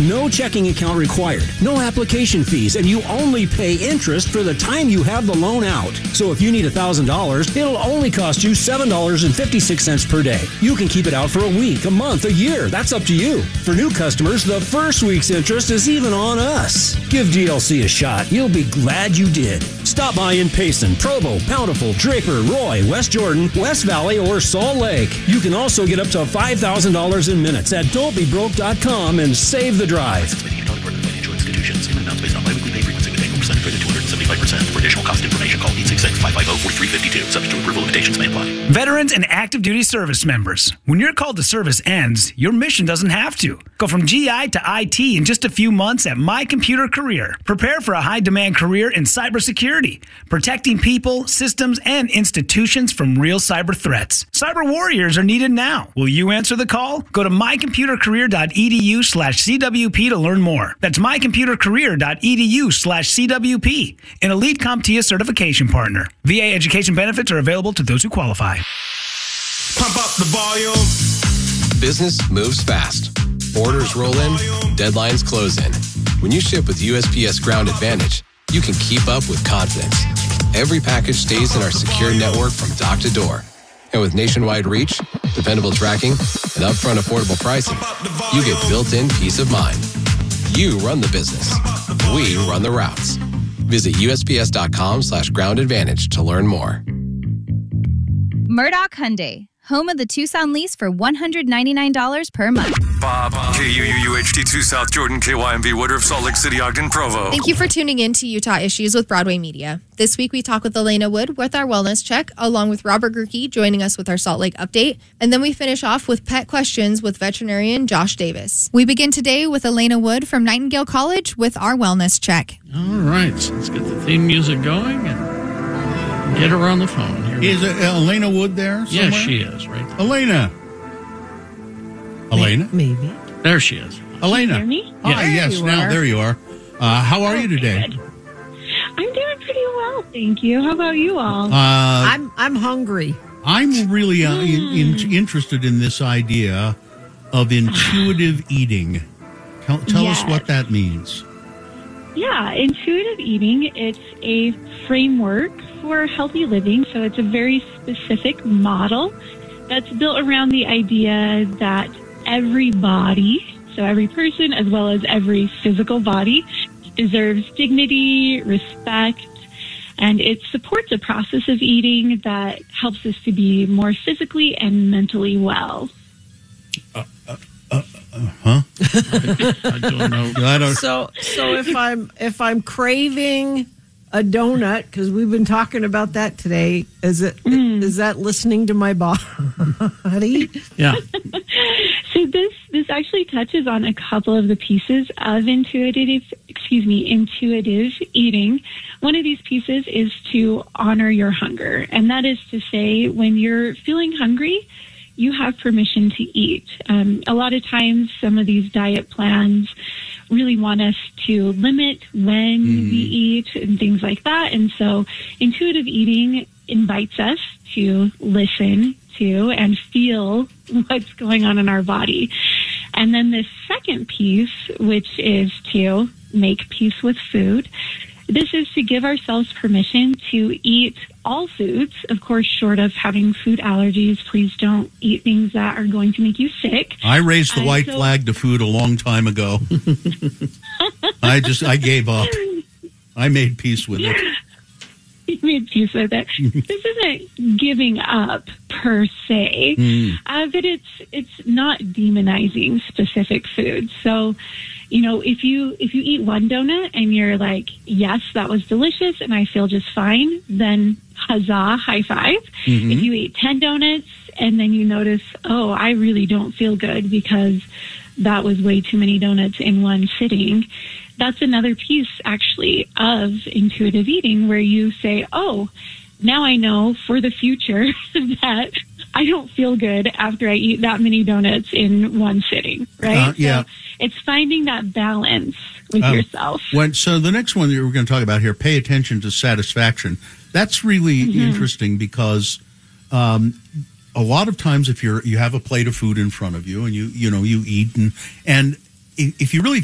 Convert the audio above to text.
no checking account required, no application fees, and you only pay interest for the time you have the loan out. So if you need $1,000, it'll only cost you $7.56 per day. You can keep it out for a week, a month, a year. That's up to you. For new customers, the first week's interest is even on us. Give DLC a shot. You'll be glad you did. Stop by in Payson, Provo, Bountiful, Draper, Roy, West Jordan, West Valley, or Salt Lake. You can also get up to $5,000 in minutes at don'tbebroke.com and save the drive. Financial institutions. Payment amounts based on biweekly pay frequency with annual percentage rate at 275%. For additional cost information, call 866-550-4352. Subject to approval, limitations may apply. Veterans and active duty service members. When your call to service ends, your mission doesn't have to. Go from GI to IT in just a few months at My Computer Career. Prepare for a high-demand career in cybersecurity, protecting people, systems, and institutions from real cyber threats. Cyber warriors are needed now. Will you answer the call? Go to mycomputercareer.edu/CWP to learn more. That's mycomputercareer.edu/CWP, an elite CompTIA certification partner. VA education benefits are available to those who qualify. Pump up the volume. Business moves fast. Orders roll in, deadlines close in. When you ship with USPS Ground Advantage, you can keep up with confidence. Every package stays in our secure network from dock to door. And with nationwide reach, dependable tracking, and upfront affordable pricing, you get built-in peace of mind. You run the business. We run the routes. Visit USPS.com/Ground Advantage to learn more. Murdoch Hyundai, home of the Tucson lease for $199 per month. Bob, KUUHD2 South Jordan, KYMV Woodruff, Salt Lake City, Ogden, Provo. Thank you for tuning in to Utah Issues with Broadway Media. This week we talk with Elena Wood with our wellness check, along with Robert Gerke joining us with our Salt Lake update. And then we finish off with pet questions with veterinarian Josh Davis. We begin today with Elena Wood from Nightingale College with our wellness check. All right, so let's get the theme music going and get her on the phone. Is Elena Wood there somewhere? Yes, she is, right? Elena. Maybe. There she is. Elena. Can you hear me? Hi, yes, now there you are. How are you today? Good. I'm doing pretty well, thank you. How about you all? I'm hungry. I'm really interested in this idea of intuitive eating. Tell us what that means. Yeah, intuitive eating, it's a framework for healthy living. So it's a very specific model that's built around the idea that every body, so every person as well as every physical body, deserves dignity, respect, and it supports a process of eating that helps us to be more physically and mentally well. Huh? I don't know. So if I'm craving a donut, because we've been talking about that today, is that listening to my body? Yeah. So this actually touches on a couple of the pieces of intuitive eating. One of these pieces is to honor your hunger, and that is to say, when you're feeling hungry, you have permission to eat. A lot of times, some of these diet plans really want us to limit when we eat and things like that. And so intuitive eating invites us to listen to and feel what's going on in our body. And then this second piece, which is to make peace with food. This is to give ourselves permission to eat all foods, of course, short of having food allergies. Please don't eat things that are going to make you sick. I raised the white flag to food a long time ago. I gave up. I made peace with it. You made peace with it. This isn't giving up per se, but it's not demonizing specific foods. So, if you eat one donut and you're like, yes, that was delicious and I feel just fine, then huzzah, high five. If you eat 10 donuts and then you notice, oh, I really don't feel good because that was way too many donuts in one sitting, that's another piece actually of intuitive eating where you say, oh, now I know for the future that I don't feel good after I eat that many donuts in one sitting, right? Yeah. So it's finding that balance with yourself. So the next one that we're going to talk about here, pay attention to satisfaction. That's really interesting because a lot of times if you have a plate of food in front of you and you eat and if you really